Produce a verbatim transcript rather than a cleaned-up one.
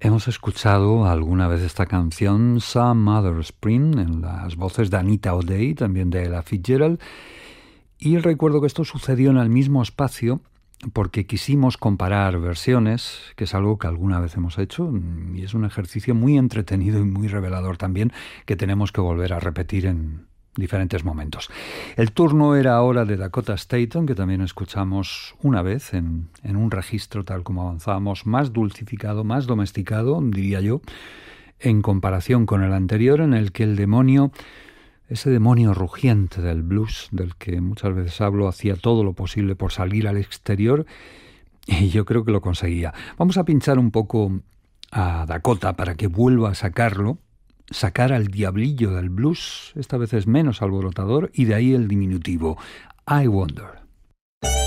Hemos escuchado alguna vez esta canción Some Other Spring en las voces de Anita O'Day, también de Ella Fitzgerald, y recuerdo que esto sucedió en el mismo espacio porque quisimos comparar versiones, que es algo que alguna vez hemos hecho, y es un ejercicio muy entretenido y muy revelador también, que tenemos que volver a repetir en diferentes momentos. El turno era ahora de Dakota Staton, que también escuchamos una vez en, en un registro tal como avanzábamos, más dulcificado, más domesticado, diría yo, en comparación con el anterior, en el que el demonio, ese demonio rugiente del blues, del que muchas veces hablo, hacía todo lo posible por salir al exterior, y yo creo que lo conseguía. Vamos a pinchar un poco a Dakota para que vuelva a sacarlo, sacar al diablillo del blues, esta vez es menos alborotador, y de ahí el diminutivo, I Wonder.